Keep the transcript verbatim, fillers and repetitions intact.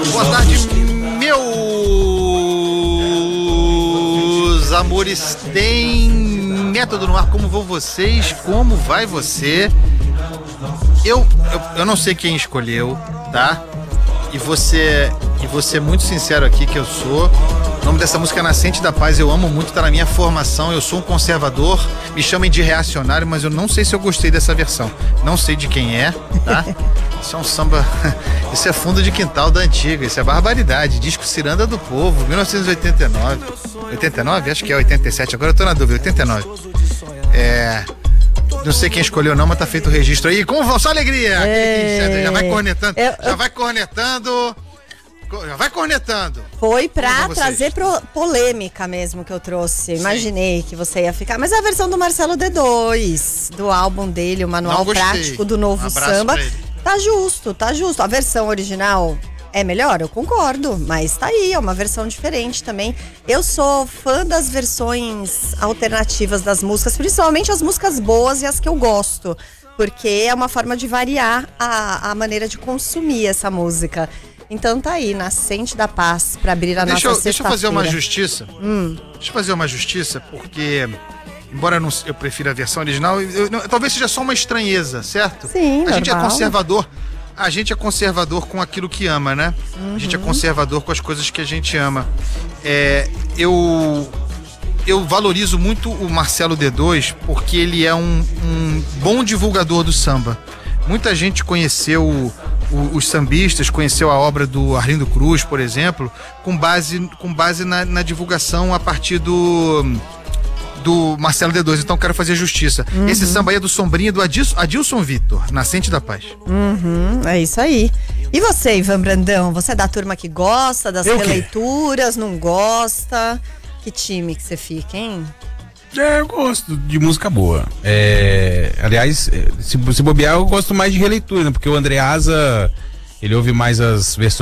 Boa tarde, meus amores. Tem método no ar. Como vão vocês? Como vai você? Eu, eu, eu não sei quem escolheu, tá? E você, e você é muito sincero aqui que eu sou. O nome dessa música é Nascente da Paz. Eu amo muito, tá na minha formação. Eu sou um conservador, me chamem de reacionário, mas eu não sei se eu gostei dessa versão. Não sei de quem é, tá? Isso é um samba. Isso é fundo de quintal da antiga. Isso é barbaridade. Disco Ciranda do Povo, mil novecentos e oitenta e nove. oitenta e nove? Acho que é oitenta e sete. Agora eu tô na dúvida. oitenta e nove. É. Não sei quem escolheu não, mas tá feito o registro aí. Como vão? Só alegria! É... Já vai cornetando. Eu, eu... Já vai cornetando. Já vai cornetando. Foi pra trazer pro, polêmica mesmo que eu trouxe. Imaginei Sim. que você ia ficar. Mas é a versão do Marcelo D dois, do álbum dele, o Manual Prático do Novo um Samba. Tá justo, tá justo. A versão original é melhor? Eu concordo. Mas tá aí, é uma versão diferente também. Eu sou fã das versões alternativas das músicas, principalmente as músicas boas e as que eu gosto. Porque é uma forma de variar a, a maneira de consumir essa música. Então tá aí, Nascente da Paz, pra abrir a deixa nossa sexta-feira. Deixa eu fazer uma justiça. Hum. Deixa eu fazer uma justiça, porque, embora eu, não, eu prefira a versão original, eu, eu, talvez seja só uma estranheza, certo? Sim, A normal. gente é conservador. A gente é conservador com aquilo que ama, né? Uhum. A gente é conservador com as coisas que a gente ama. É, eu, eu valorizo muito o Marcelo D dois porque ele é um, um bom divulgador do samba. Muita gente conheceu o, o, os sambistas, conheceu a obra do Arlindo Cruz, por exemplo, com base, com base na, na divulgação a partir do, do Marcelo D dois. Então quero fazer justiça. Uhum. Esse samba aí é do Sombrinha, do Adilson, Adilson Vitor, Nascente da Paz. Uhum, é isso aí. E você, Ivan Brandão? Você é da turma que gosta das Eu releituras, não gosta? Que time que você fica, hein? É, eu gosto de música boa. É, aliás, se, se bobear, eu gosto mais de releitura, né? Porque o Andreasa, ele ouve mais as versões